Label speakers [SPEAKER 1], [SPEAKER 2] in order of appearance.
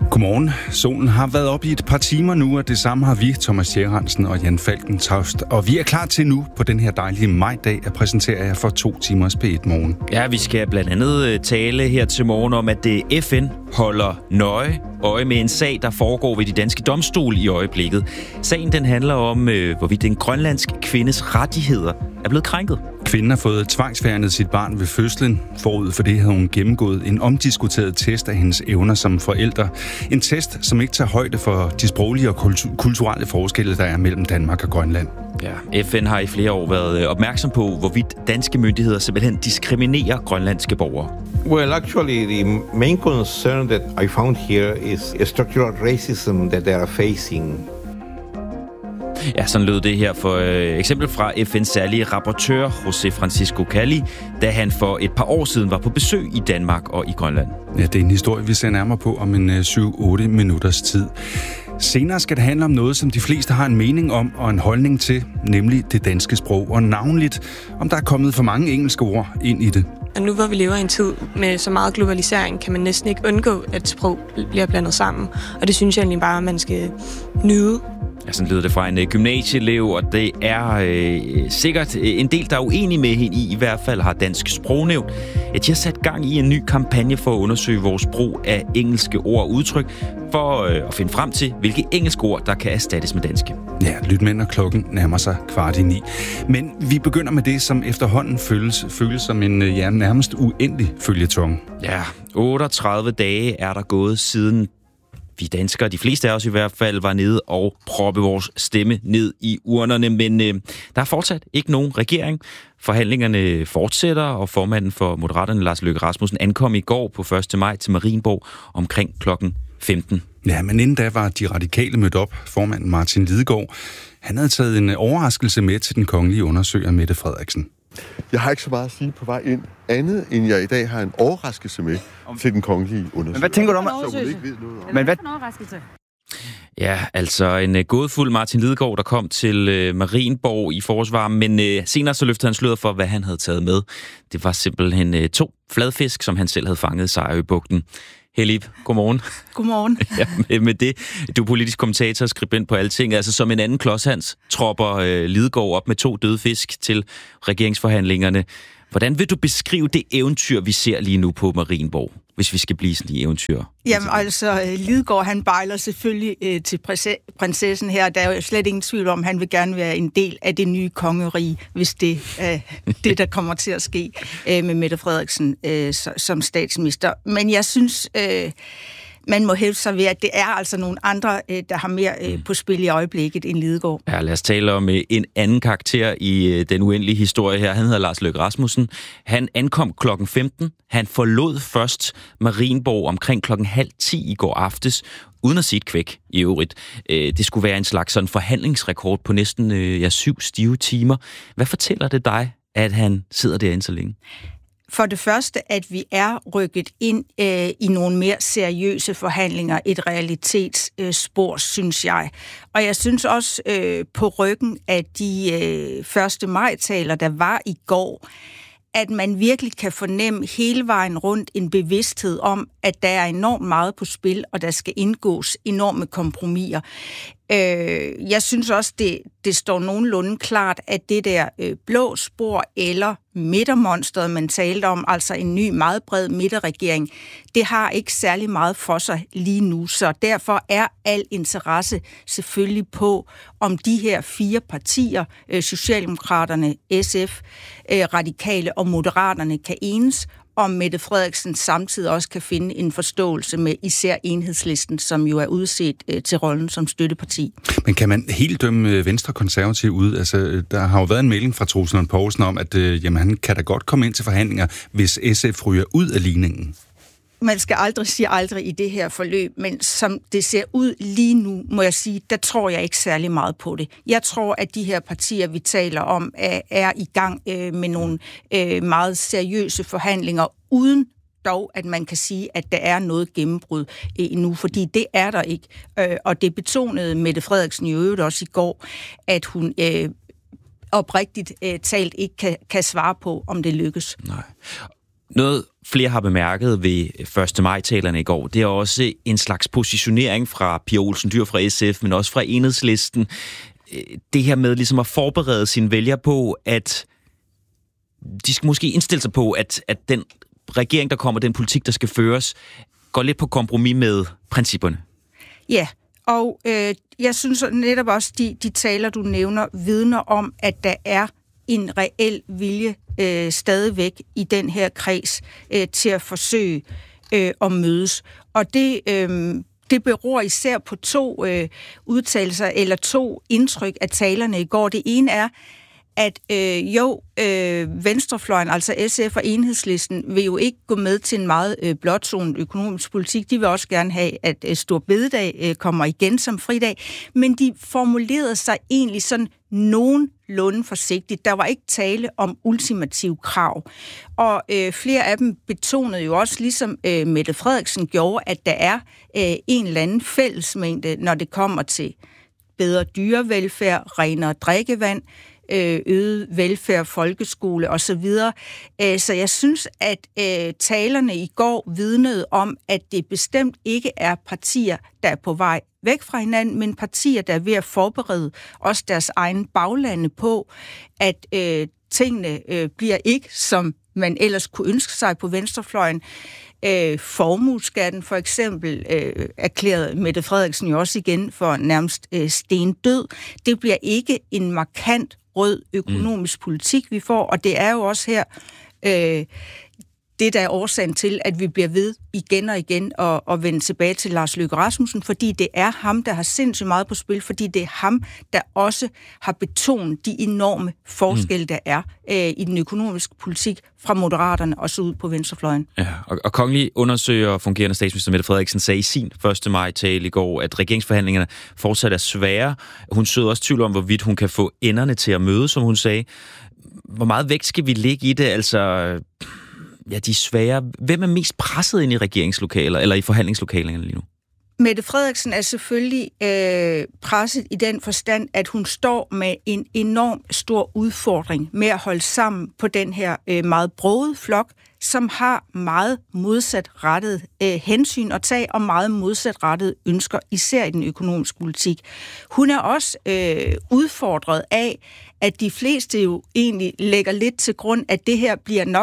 [SPEAKER 1] Godmorgen. Solen har været op i et par timer nu, og det samme har vi, Thomas Scherhansen og Jan Falkentoft. Og vi er klar til nu på den her dejlige majdag at præsentere jer for 2 timers P1 Morgen.
[SPEAKER 2] Ja, vi skal blandt andet tale her til morgen om, at FN holder nøje øje med en sag, der foregår ved de danske domstole i øjeblikket. Sagen den handler om, hvorvidt en grønlandsk kvindes rettigheder er blevet krænket.
[SPEAKER 1] Kvinden har fået tvangsfjernet sit barn ved fødslen. Forud for det havde hun gennemgået en omdiskuteret test af hendes evner som forælder. En test, som ikke tager højde for de sproglige og kulturelle forskelle, der er mellem Danmark og Grønland.
[SPEAKER 2] Ja, FN har i flere år været opmærksom på, hvorvidt danske myndigheder simpelthen diskriminerer grønlandske borgere.
[SPEAKER 3] Well, actually, the main concern that I found here is a structural racism that they are facing.
[SPEAKER 2] Ja, sådan lød det her for eksempel fra FN's særlige rapportør, José Francisco Calli, da han for et par år siden var på besøg i Danmark og i Grønland.
[SPEAKER 1] Ja, det er en historie, vi ser nærmere på om en 7-8 minutters tid. Senere skal det handle om noget, som de fleste har en mening om og en holdning til, nemlig det danske sprog, og navnligt, om der er kommet for mange engelske ord ind i det.
[SPEAKER 4] Og nu hvor vi lever i en tid med så meget globalisering, kan man næsten ikke undgå, at sprog bliver blandet sammen. Og det synes jeg egentlig bare, at man skal nyde.
[SPEAKER 2] Ja, sådan lyder det fra en gymnasieelev, og det er sikkert en del, der er uenige med hende i hvert fald har Dansk Sprognævn. At de har sat gang i en ny kampagne for at undersøge vores brug af engelske ord og udtryk, for at finde frem til, hvilke engelske ord, der kan erstattes med danske.
[SPEAKER 1] Ja, lyt med, når klokken nærmer sig 8:15. Men vi begynder med det, som efterhånden føles som en nærmest uendelig føljeton.
[SPEAKER 2] Ja, 38 dage er der gået siden vi danskere, de fleste af os i hvert fald, var nede og proppe vores stemme ned i urnerne, men der er fortsat ikke nogen regering. Forhandlingerne fortsætter, og formanden for Moderaterne, Lars Løkke Rasmussen, ankom i går på 1. maj til Marienborg omkring klokken 15.
[SPEAKER 1] Ja, men inden da var de radikale mødt op. Formanden Martin Lidegaard, han havde taget en overraskelse med til den kongelige undersøger Mette Frederiksen.
[SPEAKER 5] Jeg har ikke så meget at sige på vej ind, andet end jeg i dag har en overraskelse med til den kongelige undersøgelse.
[SPEAKER 6] Men hvad tænker du om
[SPEAKER 5] Men hvad?
[SPEAKER 6] En overraskelse?
[SPEAKER 2] Ja, altså en gådefuld Martin Lidegaard, der kom til Marienborg i forsvar, men senere så løftede han sløret for, hvad han havde taget med. Det var simpelthen 2 fladfisk, som han selv havde fanget i Sejerøbugten. Helib, godmorgen.
[SPEAKER 7] Godmorgen.
[SPEAKER 2] Ja, med det, du er politisk kommentator og skribent på Alting. Altså som en anden klodshans tropper Lidegaard op med 2 døde fisk til regeringsforhandlingerne. Hvordan vil du beskrive det eventyr, vi ser lige nu på Marienborg, hvis vi skal blive sådan i eventyr?
[SPEAKER 7] Jamen altså, Lidegaard han bejler selvfølgelig til prinsessen her. Der er jo slet ingen tvivl om, han vil gerne være en del af det nye kongerige, hvis det er det, der kommer til at ske med Mette Frederiksen som statsminister. Men jeg synes, man må hæve sig ved, at det er altså nogle andre, der har mere på spil i øjeblikket end Lidegaard.
[SPEAKER 2] Ja, lad os tale om en anden karakter i den uendelige historie her. Han hedder Lars Løkke Rasmussen. Han ankom klokken 15. Han forlod først Marienborg omkring klokken 9:30 i går aftes, uden at sige et kvæk i øvrigt. Det skulle være en slags sådan forhandlingsrekord på næsten 7 stive timer. Hvad fortæller det dig, at han sidder derinde så længe?
[SPEAKER 7] For det første, at vi er rykket ind i nogle mere seriøse forhandlinger, et realitetsspor, synes jeg. Og jeg synes også på ryggen af de 1. maj-taler, der var i går, at man virkelig kan fornemme hele vejen rundt en bevidsthed om, at der er enormt meget på spil, og der skal indgås enorme kompromiser. Jeg synes også, det står nogenlunde klart, at det der blå spor eller midtermonstret, man talte om, altså en ny, meget bred midterregering, det har ikke særlig meget for sig lige nu. Så derfor er al interesse selvfølgelig på, om de her 4 partier, Socialdemokraterne, SF, Radikale og Moderaterne, kan enes, om Mette Frederiksen samtidig også kan finde en forståelse med især Enhedslisten, som jo er udset til rollen som støtteparti.
[SPEAKER 1] Men kan man helt dømme Venstre Konservative ud? Altså, der har jo været en melding fra Troels Lund Poulsen om, at han kan da godt komme ind til forhandlinger, hvis SF ryger ud af ligningen.
[SPEAKER 7] Man skal aldrig sige aldrig i det her forløb, men som det ser ud lige nu, må jeg sige, der tror jeg ikke særlig meget på det. Jeg tror, at de her partier, vi taler om, er i gang med nogle meget seriøse forhandlinger, uden dog, at man kan sige, at der er noget gennembrud endnu, fordi det er der ikke. Og det betonede Mette Frederiksen i øvrigt også i går, at hun oprigtigt talt ikke kan svare på, om det lykkes.
[SPEAKER 2] Nej. Noget flere har bemærket ved 1. maj-talerne i går, det er også en slags positionering fra Pia Olsen Dyhr fra SF, men også fra Enhedslisten. Det her med ligesom at forberede sine vælgere på, at de skal måske indstille sig på, at den regering, der kommer, den politik, der skal føres, går lidt på kompromis med principperne.
[SPEAKER 7] Ja, og jeg synes netop også, de taler, du nævner, vidner om, at der er en reel vilje stadigvæk i den her kreds til at forsøge at mødes. Og det beror især på 2 udtalelser eller 2 indtryk af talerne i går. Det ene er, at venstrefløjen, altså SF og Enhedslisten, vil jo ikke gå med til en meget blåtonet økonomisk politik. De vil også gerne have, at Store Bededag kommer igen som fridag. Men de formulerede sig egentlig sådan nogenlunde forsigtigt. Der var ikke tale om ultimative krav. Og flere af dem betonede jo også, ligesom Mette Frederiksen gjorde, at der er en eller anden fællesmængde, når det kommer til bedre dyrevelfærd, renere drikkevand, øget velfærd, folkeskole osv. Så jeg synes, at talerne i går vidnede om, at det bestemt ikke er partier, der er på vej væk fra hinanden, men partier, der er ved at forberede også deres egen baglande på, at tingene bliver ikke, som man ellers kunne ønske sig på venstrefløjen. Formueskatten for eksempel erklærede Mette Frederiksen jo også igen for nærmest stendød. Det bliver ikke en markant rød økonomisk politik, vi får, og det er jo også her det, der er årsagen til, at vi bliver ved igen og igen og vende tilbage til Lars Løkke Rasmussen, fordi det er ham, der har sindssygt meget på spil, fordi det er ham, der også har betonet de enorme forskelle, der er i den økonomiske politik fra Moderaterne og så ud på venstrefløjen. Ja,
[SPEAKER 2] og kongelig undersøger fungerende statsminister Mette Frederiksen sagde i sin 1. maj-tale i går, at regeringsforhandlingerne fortsat er svære. Hun søger også tvivl om, hvorvidt hun kan få enderne til at møde, som hun sagde. Hvor meget vægt skal vi lægge i det? Altså, ja, de er svære. Hvem er mest presset ind i regeringslokaler eller i forhandlingslokalerne lige nu?
[SPEAKER 7] Mette Frederiksen er selvfølgelig presset i den forstand, at hun står med en enorm stor udfordring med at holde sammen på den her meget brogede flok, som har meget modsatrettede hensyn at tage og meget modsatrettede ønsker, især i den økonomiske politik. Hun er også udfordret af, at de fleste jo egentlig lægger lidt til grund, at det her bliver nok